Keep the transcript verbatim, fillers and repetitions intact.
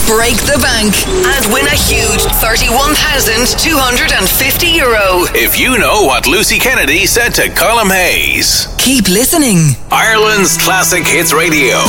break the bank and win a huge thirty-one thousand two hundred fifty euro. If you know what Lucy Kennedy said to Colm Hayes. Keep listening. Ireland's Classic Hits Radio.